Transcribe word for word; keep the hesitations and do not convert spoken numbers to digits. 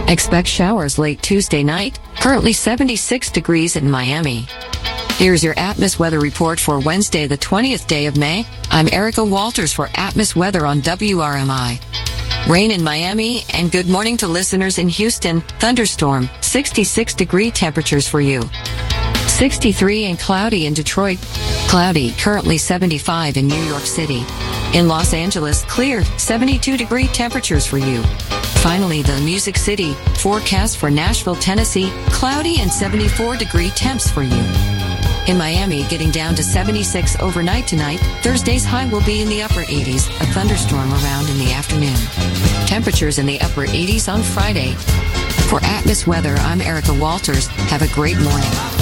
Expect showers late Tuesday night, currently seventy-six degrees in Miami. Here's your Atmos weather report for Wednesday, the twentieth day of May. I'm Erica Walters for Atmos Weather on W R M I. Rain in Miami, and good morning to listeners in Houston. Thunderstorm, sixty-six degree temperatures for you. sixty-three and cloudy in Detroit. Cloudy, currently seventy-five in New York City. In Los Angeles, clear, seventy-two degree temperatures for you. Finally, the Music City, forecast for Nashville, Tennessee, cloudy and seventy-four degree temps for you. In Miami, getting down to seventy-six overnight tonight. Thursday's high will be in the upper eighties, a thunderstorm around in the afternoon. Temperatures in the upper eighties on Friday. For Atmos Weather, I'm Erica Walters. Have a great morning.